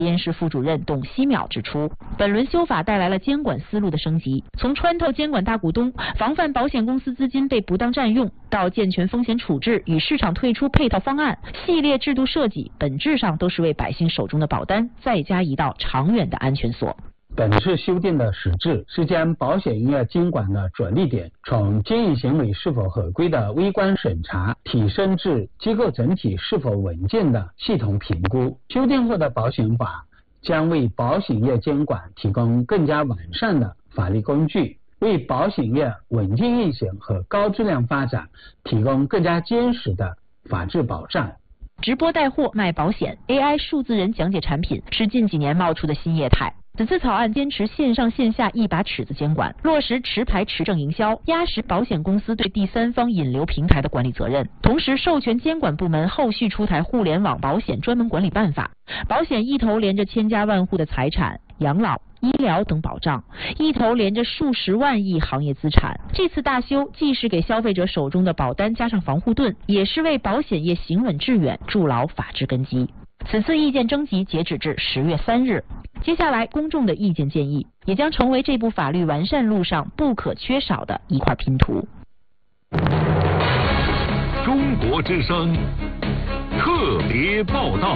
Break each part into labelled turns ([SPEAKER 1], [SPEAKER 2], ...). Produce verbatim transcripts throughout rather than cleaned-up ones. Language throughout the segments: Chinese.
[SPEAKER 1] 实验室副主任董希淼指出，本轮修法带来了监管思路的升级，从穿透监管大股东、防范保险公司资金被不当占用，到健全风险处置与市场退出配套方案，系列制度设计本质上都是为百姓手中的保单再加一道长远的安全锁。
[SPEAKER 2] 本次修订的实质是将保险业监管的着力点从经营行为是否合规的微观审查提升至机构整体是否稳健的系统评估。修订后的保险法将为保险业监管提供更加完善的法律工具，为保险业稳健运行和高质量发展提供更加坚实的法治保障。
[SPEAKER 1] 直播带货卖保险 ，A I 数字人讲解产品是近几年冒出的新业态。此次草案坚持线上线下一把尺子监管，落实持牌持证营销，压实保险公司对第三方引流平台的管理责任，同时授权监管部门后续出台互联网保险专门管理办法。保险一头连着千家万户的财产、养老、医疗等保障，一头连着数十万亿行业资产。这次大修既是给消费者手中的保单加上防护盾，也是为保险业行稳致远筑牢法治根基。此次意见征集截止至十月三日，接下来公众的意见建议也将成为这部法律完善路上不可缺少的一块拼图。
[SPEAKER 3] 中国之声特别报道。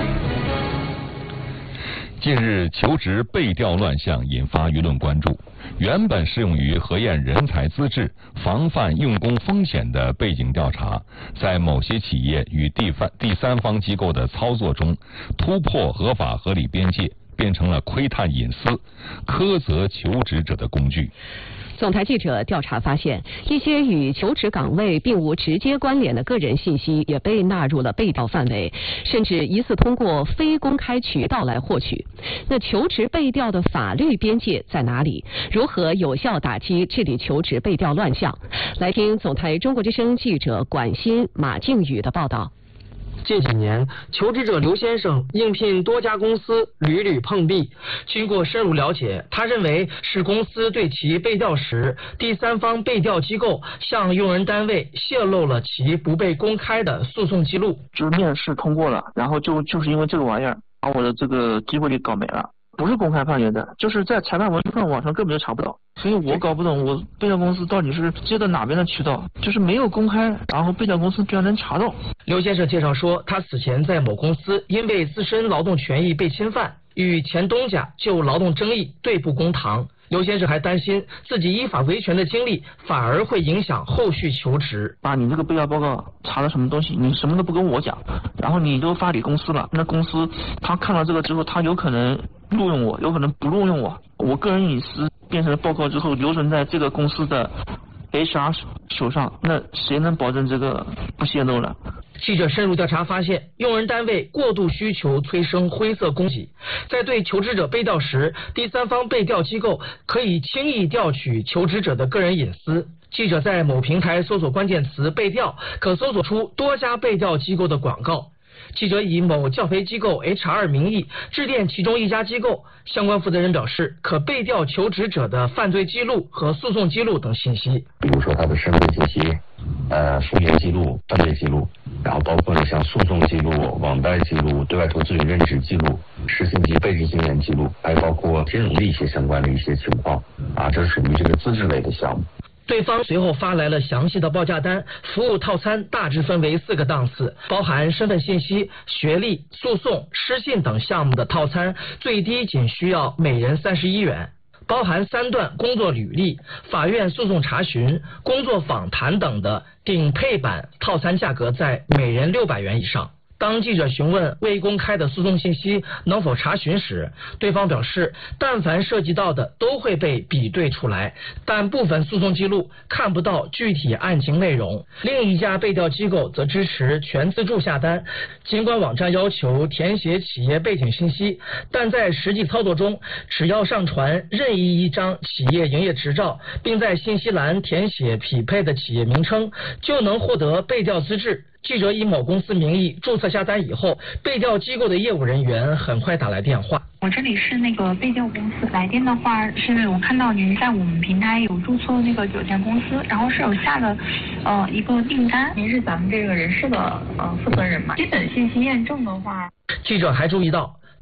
[SPEAKER 3] 近日，求职背调乱象引发舆论关注。原本适用于核验人才资质、防范用工风险的背景调查，在某些企业与第三第三方机构的操作中，突破合法合理边界，变成了窥探隐私、苛责求职者的工具。
[SPEAKER 4] 总台记者调查发现，一些与求职岗位并无直接关联的个人信息也被纳入了背调范围，甚至疑似通过非公开渠道来获取。那求职背调的法律边界在哪里？如何有效打击治理求职背调乱象？来听总台中国之声记者管欣、马静宇的报道。
[SPEAKER 5] 近几年，求职者刘先生应聘多家公司，屡屡碰壁。经过深入了解，他认为是公司对其背调时，第三方背调机构向用人单位泄露了其不被公开的诉讼记录。
[SPEAKER 6] 就是面试通过了，然后就就是因为这个玩意儿，把我的这个机会给搞没了。不是公开判决的，就是在裁判文书上网上根本就查不到，所以我搞不懂我背调公司到底是接的哪边的渠道，就是没有公开，然后背调公司居然能查到。
[SPEAKER 5] 刘先生介绍说，他此前在某公司因为自身劳动权益被侵犯，与前东家就劳动争议对簿公堂。刘先生还担心自己依法维权的经历反而会影响后续求职。
[SPEAKER 6] 把你这个背调报告查了什么东西，你什么都不跟我讲，然后你都发给公司了，那公司他看到这个之后，他有可能录用我，有可能不录用我。我个人隐私变成了报告之后留存在这个公司的 H R 手上，那谁能保证这个不泄露呢？
[SPEAKER 5] 记者深入调查发现，用人单位过度需求催生灰色供给，在对求职者背调时，第三方背调机构可以轻易调取求职者的个人隐私。记者在某平台搜索关键词背调，可搜索出多家背调机构的广告。记者以某教培机构 H R 名义致电其中一家机构，相关负责人表示，可背调求职者的犯罪记录和诉讼记录等信息，
[SPEAKER 7] 比如说他的身份信息、呃复员记录、犯罪记录，然后包括了像诉讼记录、网贷记录、对外投资人任职记录、实习及被聘经验记录，还包括金融的一些相关的一些情况啊，这属于这个资质类的项目。
[SPEAKER 5] 对方随后发来了详细的报价单，服务套餐大致分为四个档次，包含身份信息、学历、诉讼、失信等项目的套餐，最低仅需要每人三十一元。包含三段工作履历、法院诉讼查询、工作访谈等的顶配版套餐价格在每人六百元以上。当记者询问未公开的诉讼信息能否查询时，对方表示，但凡涉及到的都会被比对出来，但部分诉讼记录看不到具体案情内容。另一家背调机构则支持全自助下单，尽管网站要求填写企业背景信息，但在实际操作中，只要上传任意一张企业营业执照，并在信息栏填写匹配的企业名称，就能获得背调资质。记者以某公司名义注册下单以后，背调机构的业务人员很快打来电话。
[SPEAKER 8] 我这里是那个背调公司，来电的话是因为我看到您在我们平台有注册那个酒店公司，然后是有下了呃一个订单，您是咱们这个人事的呃负责人嘛？基本信息验证的话，
[SPEAKER 5] 记者还注意到，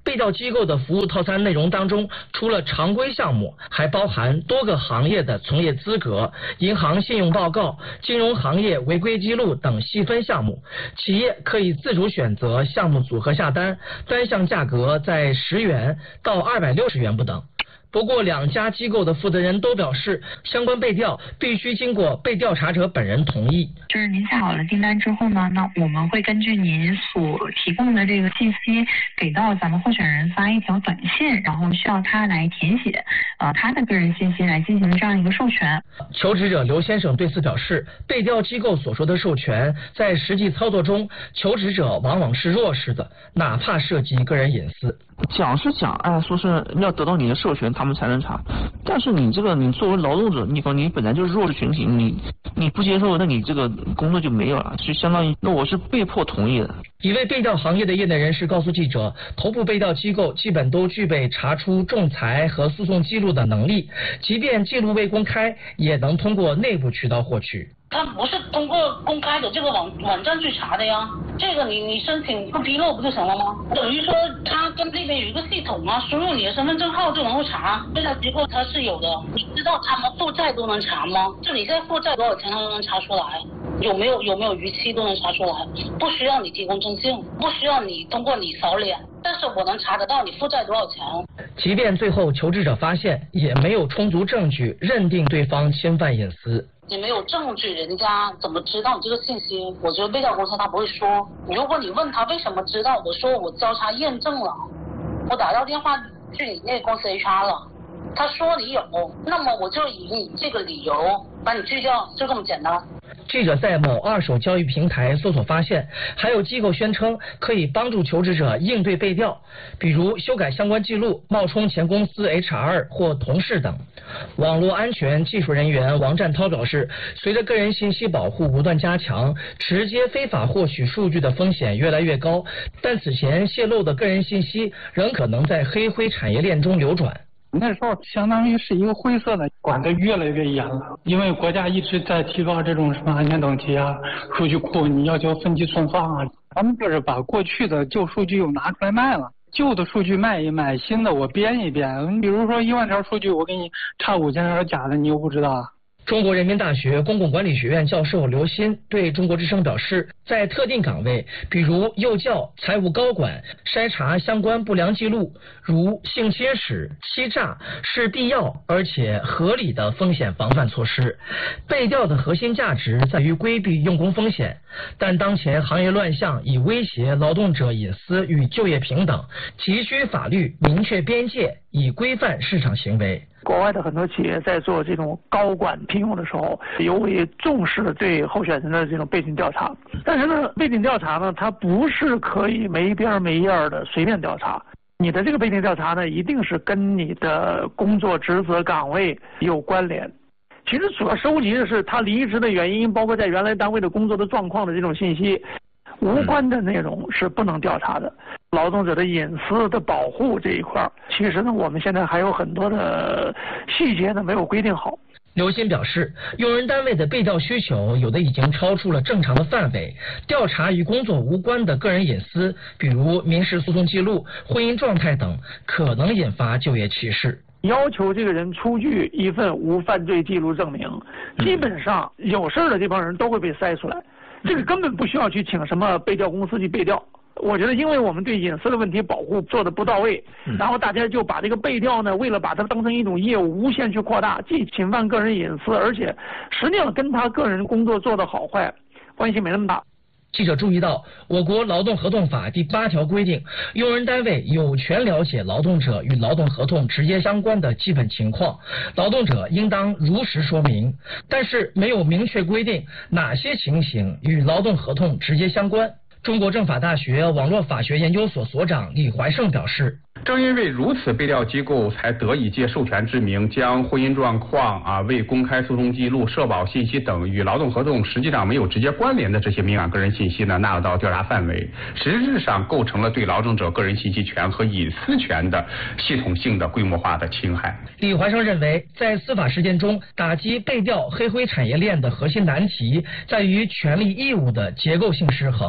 [SPEAKER 5] 被调机构的服务套餐内容当中，除了常规项目，还包含多个行业的从业资格、银行信用报告、金融行业违规记录等细分项目。企业可以自主选择项目组合下单，单项价格在十元到二百六十元不等。不过，两家机构的负责人都表示，相关被调必须经过被调查者本人同意。
[SPEAKER 8] 就是您下好了订单之后呢，那我们会根据您所提供的这个信息，给到咱们候选人发一条短信，然后需要他来填写呃他的个人信息来进行这样一个授权。
[SPEAKER 5] 求职者刘先生对此表示，被调机构所说的授权，在实际操作中，求职者往往是弱势的，哪怕涉及个人隐私。
[SPEAKER 6] 讲是讲，哎，说是要得到你的授权，他们才能查。但是你这个，你作为劳动者，你说你本来就是弱势群体，你你不接受，那你这个工作就没有了，就相当于那我是被迫同意的。
[SPEAKER 5] 一位被调行业的业内人士告诉记者，头部被调机构基本都具备查出仲裁和诉讼记录的能力，即便记录未公开，也能通过内部渠道获取。
[SPEAKER 9] 他不是通过公开的这个网网站去查的呀，这个你你申请不披露不就行了吗？等于说他跟那边有一个系统啊，输入你的身份证号就能够查。被调机构它是有的，你知道他们负债都能查吗？就你现在负债多少钱，他都能查出来。有没有有没有逾期都能查出来，不需要你提供证信，不需要你通过你扫脸，但是我能查得到你负债多少钱。
[SPEAKER 5] 即便最后求职者发现，也没有充足证据认定对方侵犯隐私。
[SPEAKER 9] 你没有证据，人家怎么知道你这个信息？我觉得被调公司他不会说。如果你问他为什么知道，我说我交叉验证了，我打到电话去你那个公司 H R 了，他说你有，那么我就以你这个理由把你拒掉，就这么简单。
[SPEAKER 5] 记者在某二手交易平台搜索发现，还有机构宣称可以帮助求职者应对被调，比如修改相关记录、冒充前公司 H R 或同事等。网络安全技术人员王占涛表示，随着个人信息保护不断加强，直接非法获取数据的风险越来越高，但此前泄露的个人信息仍可能在黑灰产业链中流转。
[SPEAKER 10] 那时候相当于是一个灰色的，管得越来越严了，因为国家一直在提高这种什么安全等级啊，数据库你要求分级存放啊，他们就是把过去的旧数据又拿出来卖了，旧的数据卖一卖，新的我编一编，比如说一万条数据我给你差五千条假的，你又不知道啊。
[SPEAKER 5] 中国人民大学公共管理学院教授刘鑫对中国之声表示，在特定岗位，比如幼教、财务高管，筛查相关不良记录，如性侵蚀、欺诈，是必要而且合理的风险防范措施。被调的核心价值在于规避用工风险，但当前行业乱象已威胁劳动者隐私与就业平等，急需法律明确边界，以规范市场行为。
[SPEAKER 11] 国外的很多企业在做这种高管聘用的时候，尤为重视对候选人的这种背景调查。但是呢，背景调查呢，它不是可以没边没页的随便调查。你的这个背景调查呢，一定是跟你的工作职责岗位有关联。其实主要收集的是他离职的原因，包括在原来单位的工作的状况的这种信息。无关的内容是不能调查的。劳动者的隐私的保护这一块，其实呢，我们现在还有很多的细节呢没有规定好。
[SPEAKER 5] 刘鑫表示，用人单位的被调需求有的已经超出了正常的范围，调查与工作无关的个人隐私，比如民事诉讼记录、婚姻状态等，可能引发就业歧视。
[SPEAKER 11] 要求这个人出具一份无犯罪记录证明，基本上有事的这帮人都会被筛出来。这个根本不需要去请什么被调公司去被调。我觉得因为我们对隐私的问题保护做的不到位，然后大家就把这个被调呢，为了把它当成一种业务无限去扩大，既侵犯个人隐私，而且实际上跟他个人工作做的好坏关系没那么大。
[SPEAKER 5] 记者注意到，我国劳动合同法第八条规定，用人单位有权了解劳动者与劳动合同直接相关的基本情况，劳动者应当如实说明，但是没有明确规定哪些情形与劳动合同直接相关。中国政法大学网络法学研究所所长李怀胜表示，
[SPEAKER 12] 正因为如此，被调机构才得以借授权之名，将婚姻状况啊、未公开诉讼记录、社保信息等与劳动合同实际上没有直接关联的这些敏感个人信息呢纳入到调查范围，实质上构成了对劳动者个人信息权和隐私权的系统性的规模化的侵害。
[SPEAKER 5] 李怀胜认为，在司法实践中，打击被调黑灰产业链的核心难题在于权利义务的结构性失衡。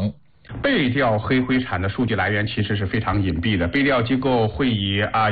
[SPEAKER 12] 背调黑灰产的数据来源其实是非常隐蔽的，背调机构会以啊